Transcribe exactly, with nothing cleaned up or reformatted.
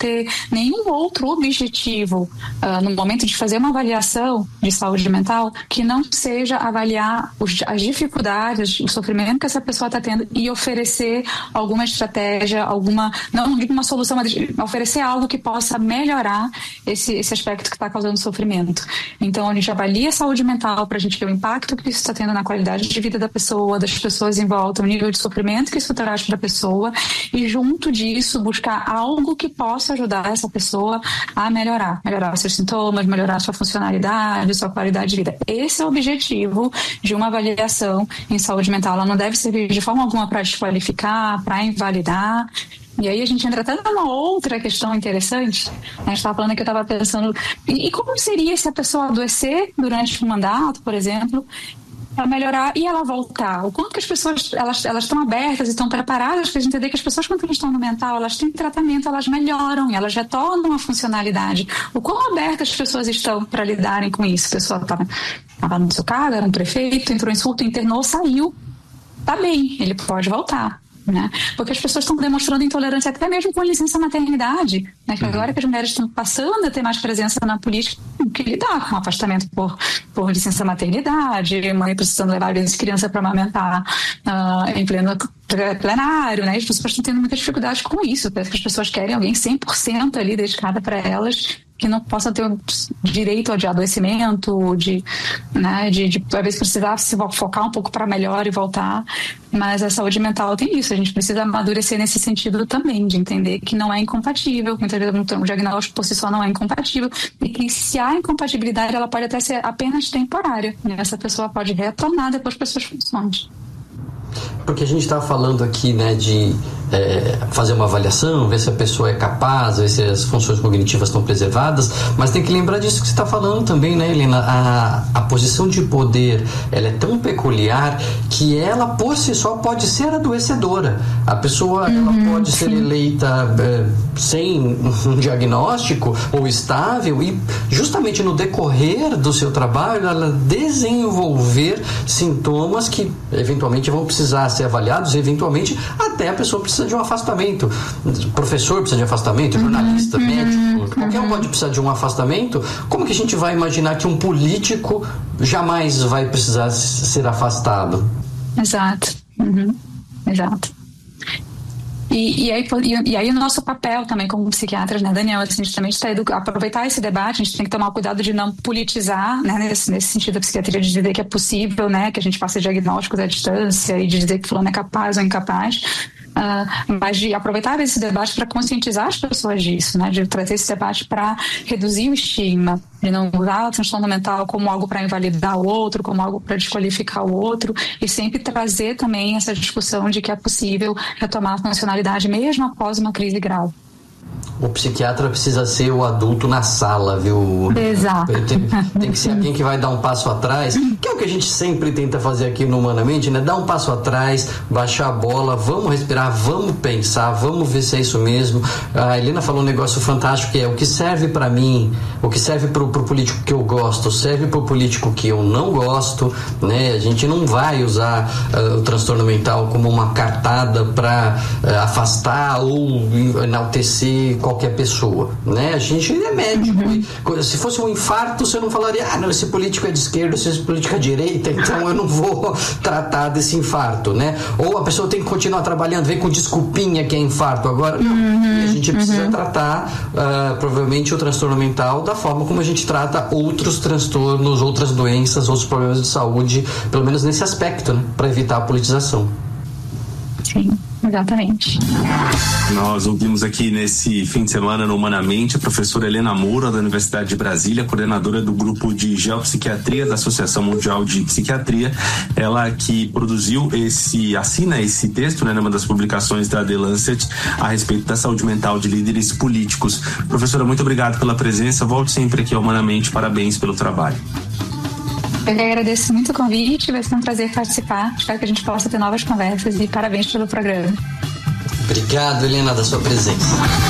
ter nenhum outro objetivo uh, no momento de fazer uma avaliação de saúde mental que não seja avaliar os, as dificuldades, o sofrimento que essa pessoa está tendo e oferecer alguma estratégia, alguma, não digo uma solução, mas oferecer algo que possa melhorar esse, esse aspecto que está causando sofrimento. Então, a gente avalia a saúde mental para a gente ver o impacto que isso está tendo na qualidade de vida da pessoa, das pessoas em volta, o nível de sofrimento que isso traz para a pessoa e, junto disso, buscar algo que possa ajudar essa pessoa a melhorar, melhorar seus sintomas, melhorar sua funcionalidade, sua qualidade de vida. Esse é o objetivo de uma avaliação em saúde mental. Ela não deve servir de forma alguma para desqualificar, para invalidar. E aí a gente entra até numa outra questão interessante. A gente estava falando que eu estava pensando, e, e como seria se a pessoa adoecer durante um mandato, por exemplo, para melhorar e ela voltar? O quanto que as pessoas elas, elas estão abertas e estão preparadas para entender que as pessoas, quando estão no mental, elas têm tratamento, elas melhoram, elas retornam à funcionalidade. O quão abertas as pessoas estão para lidarem com isso? A pessoa estava no seu cargo, era um prefeito, entrou em surto, internou, saiu. Tá bem, ele pode voltar. Né? Porque as pessoas estão demonstrando intolerância até mesmo com licença maternidade, né? Que agora que as mulheres estão passando a ter mais presença na política, que lidar com afastamento por, por licença maternidade, mãe precisando levar a criança para amamentar uh, em pleno plenário, né? As pessoas estão tendo muita dificuldade com isso. Parece que as pessoas querem alguém cem por cento ali dedicada para elas, que não possa ter o direito de adoecimento, de, né, de, de às vezes precisar se focar um pouco para melhor e voltar. Mas a saúde mental tem isso, a gente precisa amadurecer nesse sentido também, de entender que não é incompatível, que o diagnóstico por si só não é incompatível, e que se há incompatibilidade, ela pode até ser apenas temporária, e essa pessoa pode retornar depois para suas funções. Porque a gente está falando aqui, né, de é, fazer uma avaliação, ver se a pessoa é capaz, ver se as funções cognitivas estão preservadas, mas tem que lembrar disso que você está falando também, né, Helena? A, a posição de poder, ela é tão peculiar que ela, por si só, pode ser adoecedora. A pessoa, uhum, ela pode ser eleita é, sem um diagnóstico ou estável e, justamente no decorrer do seu trabalho, ela desenvolver sintomas que, eventualmente, vão precisar ser avaliados, eventualmente até a pessoa precisa de um afastamento. O professor precisa de afastamento, jornalista, uhum, médico, uhum, qualquer um pode precisar de um afastamento. Como que a gente vai imaginar que um político jamais vai precisar ser afastado? Exato. Uhum. Exato. E, e, aí, e, e aí o nosso papel também como psiquiatras, né, Daniel, assim, a gente também está educa- aproveitar esse debate, a gente tem que tomar cuidado de não politizar, né, nesse, nesse sentido da psiquiatria, de dizer que é possível, né, que a gente faça diagnósticos à distância e de dizer que fulano é capaz ou incapaz. Uh, mas de aproveitar esse debate para conscientizar as pessoas disso, né? De trazer esse debate para reduzir o estigma, de não usar o transtorno mental como algo para invalidar o outro, como algo para desqualificar o outro, e sempre trazer também essa discussão de que é possível retomar a funcionalidade mesmo após uma crise grave. O psiquiatra precisa ser o adulto na sala, viu? Exato. Tem, tem que ser alguém que vai dar um passo atrás, que é o que a gente sempre tenta fazer aqui no Humanamente, né? Dar um passo atrás, baixar a bola, vamos respirar, vamos pensar, vamos ver se é isso mesmo. A Helena falou um negócio fantástico, que é o que serve para mim, o que serve pro, pro político que eu gosto, serve pro político que eu não gosto, né? A gente não vai usar uh, o transtorno mental como uma cartada para uh, afastar ou enaltecer qualquer pessoa, né? A gente é médico. Uhum. Se fosse um infarto, você não falaria, ah, não, esse político é de esquerda, esse político é de direita, então eu não vou tratar desse infarto, né? Ou a pessoa tem que continuar trabalhando, vem com desculpinha que é infarto agora. Não. Uhum. E a gente precisa uhum. tratar uh, provavelmente o transtorno mental da forma como a gente trata outros transtornos, outras doenças, outros problemas de saúde, pelo menos nesse aspecto, né? Para evitar a politização. Sim. Exatamente. Nós ouvimos aqui nesse fim de semana no Humanamente a professora Helena Moura, da Universidade de Brasília, coordenadora do grupo de geopsiquiatria da Associação Mundial de Psiquiatria. Ela que produziu esse, assina esse texto, né, numa das publicações da The Lancet a respeito da saúde mental de líderes políticos. Professora, muito obrigado pela presença. Volte sempre aqui ao Humanamente. Parabéns pelo trabalho. Eu agradeço muito o convite, vai ser um prazer participar. Espero que a gente possa ter novas conversas e parabéns pelo programa. Obrigado, Helena, da sua presença.